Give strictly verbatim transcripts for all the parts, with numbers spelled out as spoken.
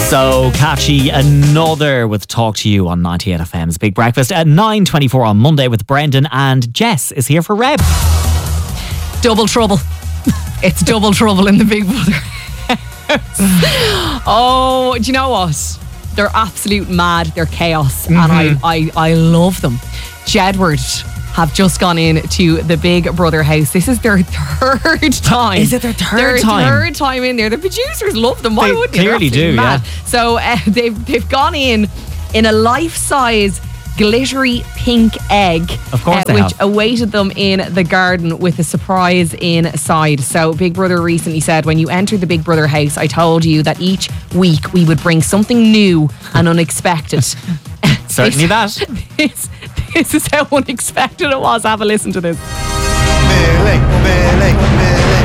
So catchy, another with Talk to You on ninety-eight F M's Big Breakfast at nine twenty-four on Monday with Brendan, and Jess is here for Reb. Double trouble. It's double trouble in the Big Brother. Oh, do you know what? They're absolute mad. They're chaos, mm-hmm. and I, I, I love them. Jedward have just gone in to the Big Brother house. This is their third time. Is it their third their time? Their third time in there. The producers love them. Why they wouldn't you? Clearly do, mad. yeah. So uh, they've they've gone in in a life-size glittery pink egg, of course, uh, they which have. awaited them in the garden with a surprise inside. So Big Brother recently said, when you enter the Big Brother house, I told you that each week we would bring something new and unexpected. Certainly that. This, this is how unexpected it was. Have a listen to this. Billy, Billy, Billy.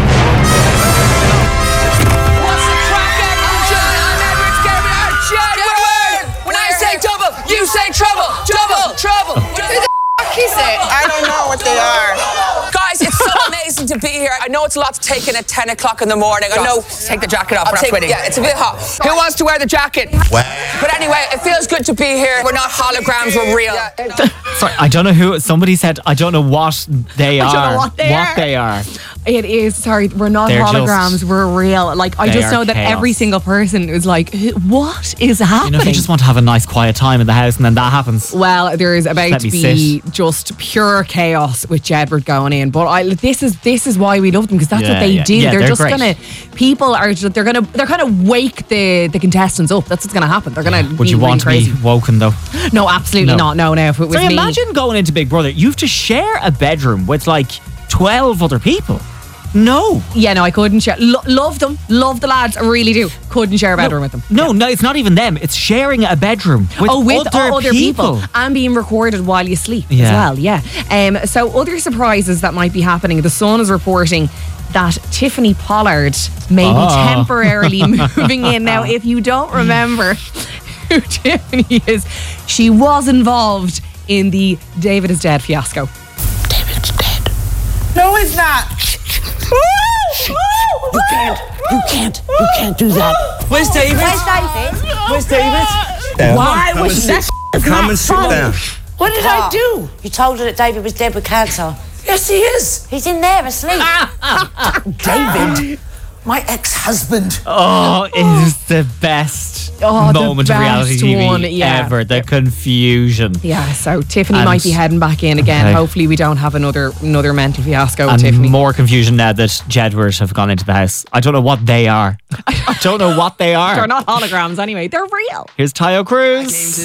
What's the crack, John? I'm Edward Scabbard. I'm Jedward. When I say double, you say trouble. Double, trouble. Who the f*** is it? I don't know what they are. Guys, it's so amazing to be here. I know it's a lot to take in at ten o'clock in the morning. I know. Take the jacket off. I'll We're not take, sweating. yeah, it's a bit hot. Who wants to wear the jacket? Well. But anyway, it feels good to be here. We're not holograms, we're real. Sorry, I don't know who. Somebody said I don't know what they are. I don't know what they what are. they are. It is, sorry, we're not They're holograms, just- we're real. Like, I they just are know that chaos. every single person is like, what is happening? You know, if you just want to have a nice quiet time in the house and then that happens. Well, there is about Let to me be just pure chaos with Jedward going in, but I this is this is why we love them, because that's Yeah, what they yeah. do. Yeah, they're, they're just great. gonna people are just, they're gonna they're gonna wake the the contestants up. That's what's gonna happen. They're gonna Would be you really want crazy. to be woken though? No, absolutely No. not. No, no. If it was So me, imagine going into Big Brother. You have to share a bedroom with like twelve other people. No. yeah, no, I couldn't share. Lo- love them, love the lads, I really do. Couldn't share a bedroom no, with them. No, no, it's not even them. It's sharing a bedroom with, oh, with other, other people. people. and being recorded while you sleep as Yeah. well. Yeah. Um. So other surprises that might be happening. The Sun is reporting that Tiffany Pollard may Oh. be temporarily moving in. Now, if you don't remember who Tiffany is, she was involved in the David is Dead fiasco. David's dead. No, he's not. You can't. You can't. You can't do that. Where's David? Where's David? Where's David? Why was that? Come and sit down. What did I do? You told her that David was dead with cancer. Yes, he is. He's in there asleep. David, my ex-husband. Oh, it is the best Oh, the moment of reality best T V one, yeah. ever. The confusion. Yeah. So Tiffany And- might be heading back in again. Okay. Hopefully, we don't have another another mental fiasco with And Tiffany. more confusion now that Jedward have gone into the house. I don't know what they are. I don't know what they are. They're not holograms anyway. They're real. Here's Tayo Cruz.